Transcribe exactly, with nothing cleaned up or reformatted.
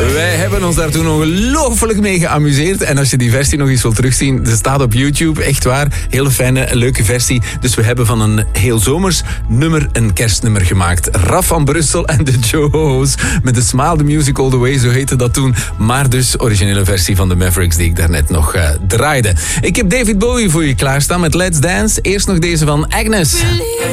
Wij hebben ons daar toen ongelooflijk mee geamuseerd. En als je die versie nog eens wilt terugzien, ze staat op YouTube. Echt waar, hele fijne, leuke versie. Dus we hebben van een heel zomers nummer een kerstnummer gemaakt. Raf van Brussel en de Joho's. Met de Smile the Music All the Way, zo heette dat toen. Maar dus originele versie van de Mavericks die ik daarnet nog uh, draaide. Ik heb David Bowie voor je klaarstaan met Let's Dance. Eerst nog deze van Agnes.